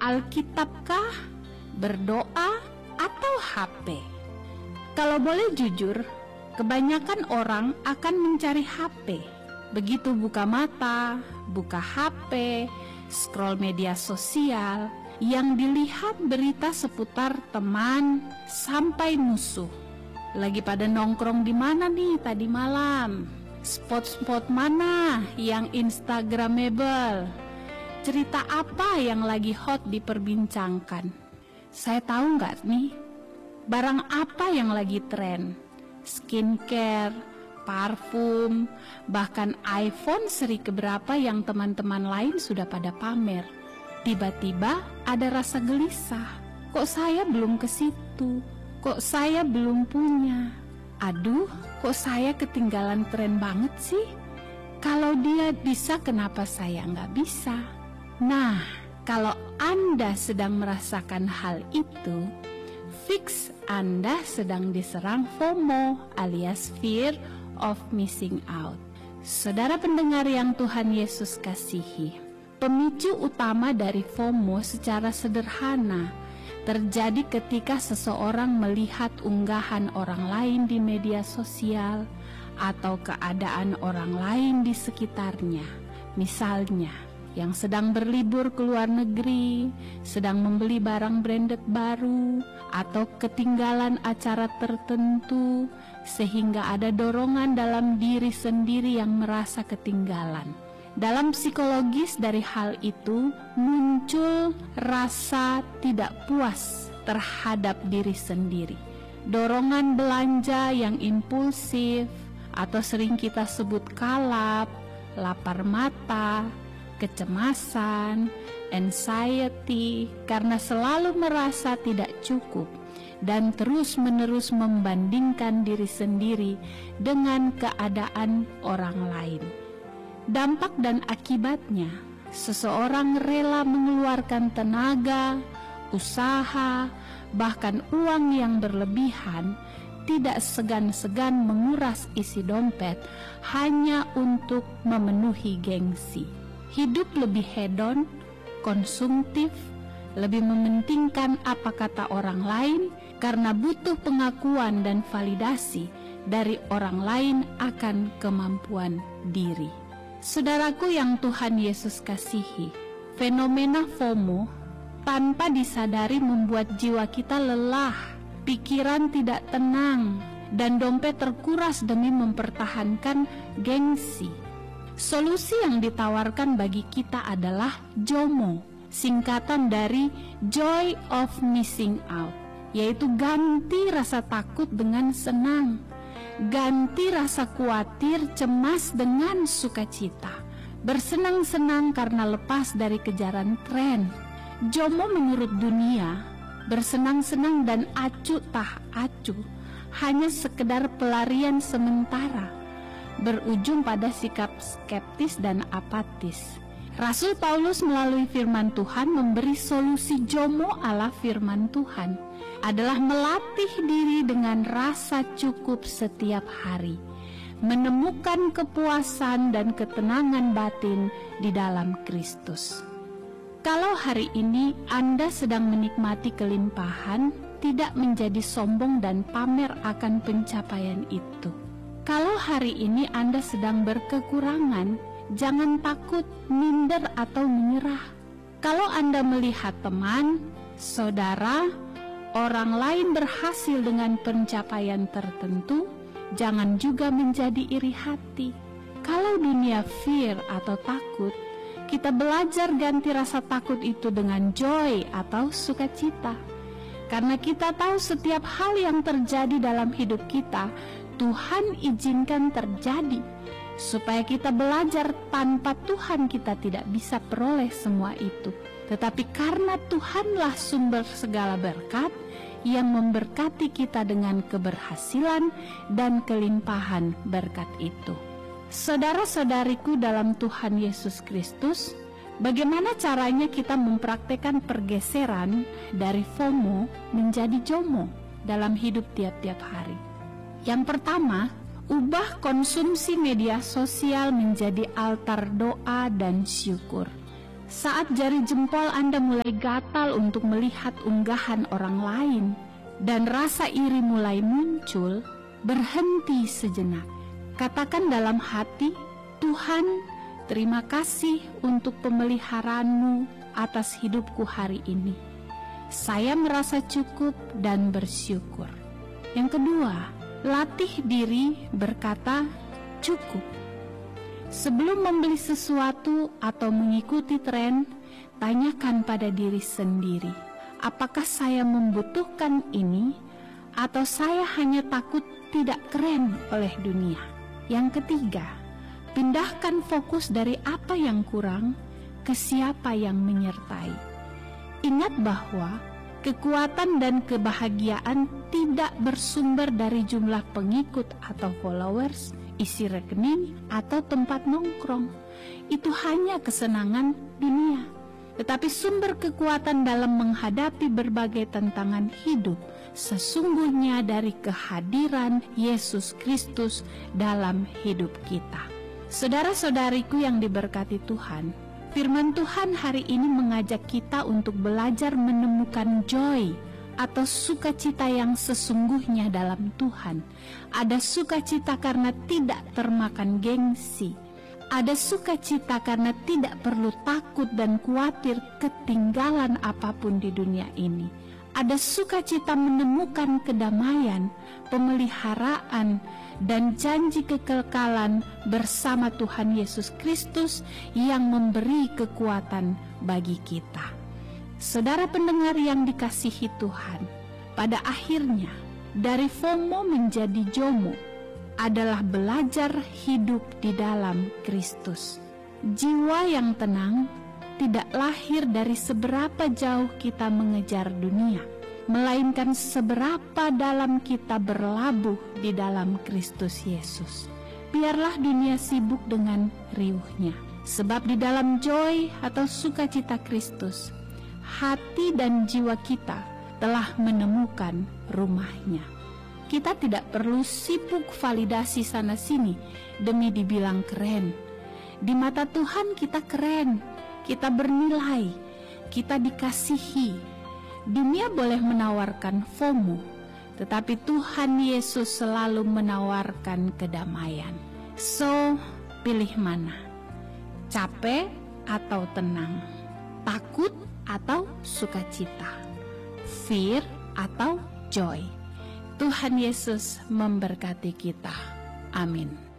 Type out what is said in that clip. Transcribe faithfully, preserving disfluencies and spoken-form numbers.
Alkitabkah, berdoa, atau H P? Kalau boleh jujur, kebanyakan orang akan mencari H P. Begitu buka mata, buka H P, scroll media sosial, yang dilihat berita seputar teman sampai musuh. Lagi pada nongkrong di mana nih tadi malam? Spot-spot mana yang instagramable? Cerita apa yang lagi hot diperbincangkan? Saya tahu nggak nih, barang apa yang lagi tren? Skincare, parfum, bahkan iPhone seri keberapa yang teman-teman lain sudah pada pamer. Tiba-tiba ada rasa gelisah. Kok saya belum ke situ? Kok saya belum punya? Aduh, kok saya ketinggalan tren banget sih? Kalau dia bisa, kenapa saya nggak bisa? Nah, kalau Anda sedang merasakan hal itu, fix Anda sedang diserang FOMO alias Fear of Missing Out. Saudara pendengar yang Tuhan Yesus kasihi, pemicu utama dari FOMO secara sederhana terjadi ketika seseorang melihat unggahan orang lain di media sosial atau keadaan orang lain di sekitarnya. Misalnya, yang sedang berlibur ke luar negeri, sedang membeli barang branded baru, atau ketinggalan acara tertentu, sehingga ada dorongan dalam diri sendiri yang merasa ketinggalan. Dalam psikologis dari hal itu muncul rasa tidak puas terhadap diri sendiri. Dorongan belanja yang impulsif, atau sering kita sebut kalap, lapar mata, kecemasan, anxiety, karena selalu merasa tidak cukup dan terus-menerus membandingkan diri sendiri dengan keadaan orang lain. Dampak dan akibatnya, seseorang rela mengeluarkan tenaga, usaha, bahkan uang yang berlebihan, tidak segan-segan menguras isi dompet hanya untuk memenuhi gengsi. Hidup lebih hedon, konsumtif, lebih mementingkan apa kata orang lain karena butuh pengakuan dan validasi dari orang lain akan kemampuan diri. Saudaraku yang Tuhan Yesus kasihi, fenomena FOMO tanpa disadari membuat jiwa kita lelah, pikiran tidak tenang, dan dompet terkuras demi mempertahankan gengsi. Solusi yang ditawarkan bagi kita adalah JOMO, singkatan dari Joy of Missing Out, yaitu ganti rasa takut dengan senang, ganti rasa khawatir, cemas dengan sukacita, bersenang-senang karena lepas dari kejaran tren. JOMO menurut dunia, bersenang-senang dan acuh tah acuh hanya sekedar pelarian sementara, berujung pada sikap skeptis dan apatis. Rasul Paulus melalui firman Tuhan memberi solusi JOMO ala firman Tuhan adalah melatih diri dengan rasa cukup setiap hari, menemukan kepuasan dan ketenangan batin di dalam Kristus. Kalau hari ini Anda sedang menikmati kelimpahan, tidak menjadi sombong dan pamer akan pencapaian itu. Kalau hari ini Anda sedang berkekurangan, jangan takut, minder, atau menyerah. Kalau Anda melihat teman, saudara, orang lain berhasil dengan pencapaian tertentu, jangan juga menjadi iri hati. Kalau dunia fear atau takut, kita belajar ganti rasa takut itu dengan joy atau sukacita. Karena kita tahu setiap hal yang terjadi dalam hidup kita, Tuhan izinkan terjadi, supaya kita belajar tanpa Tuhan kita tidak bisa peroleh semua itu. Tetapi karena Tuhanlah sumber segala berkat, yang memberkati kita dengan keberhasilan dan kelimpahan berkat itu. Saudara-saudariku dalam Tuhan Yesus Kristus, bagaimana caranya kita mempraktekkan pergeseran dari FOMO menjadi JOMO dalam hidup tiap-tiap hari? Yang pertama, ubah konsumsi media sosial menjadi altar doa dan syukur. Saat jari jempol Anda mulai gatal untuk melihat unggahan orang lain dan rasa iri mulai muncul, berhenti sejenak. Katakan dalam hati, Tuhan, terima kasih untuk pemeliharaan-Mu atas hidupku hari ini. Saya merasa cukup dan bersyukur. Yang kedua, latih diri berkata cukup. Sebelum membeli sesuatu atau mengikuti tren, tanyakan pada diri sendiri, apakah saya membutuhkan ini atau saya hanya takut tidak keren oleh dunia? Yang ketiga, pindahkan fokus dari apa yang kurang ke siapa yang menyertai. Ingat bahwa kekuatan dan kebahagiaan tidak bersumber dari jumlah pengikut atau followers, isi rekening, atau tempat nongkrong. Itu hanya kesenangan dunia. Tetapi sumber kekuatan dalam menghadapi berbagai tantangan hidup sesungguhnya dari kehadiran Yesus Kristus dalam hidup kita. Saudara-saudariku yang diberkati Tuhan, firman Tuhan hari ini mengajak kita untuk belajar menemukan joy atau sukacita yang sesungguhnya dalam Tuhan. Ada sukacita karena tidak termakan gengsi. Ada sukacita karena tidak perlu takut dan khawatir ketinggalan apapun di dunia ini. Ada sukacita menemukan kedamaian, pemeliharaan, dan janji kekekalan bersama Tuhan Yesus Kristus yang memberi kekuatan bagi kita. Saudara pendengar yang dikasihi Tuhan, pada akhirnya dari FOMO menjadi JOMO adalah belajar hidup di dalam Kristus. Jiwa yang tenang tidak lahir dari seberapa jauh kita mengejar dunia, melainkan seberapa dalam kita berlabuh di dalam Kristus Yesus. Biarlah dunia sibuk dengan riuhnya, sebab di dalam joy atau sukacita Kristus, hati dan jiwa kita telah menemukan rumahnya. Kita tidak perlu sibuk validasi sana-sini demi dibilang keren. Di mata Tuhan kita keren, kita bernilai, kita dikasihi. Dunia boleh menawarkan FOMO, tetapi Tuhan Yesus selalu menawarkan kedamaian. So, pilih mana? Capek atau tenang? Takut atau sukacita? Fear atau joy? Tuhan Yesus memberkati kita. Amin.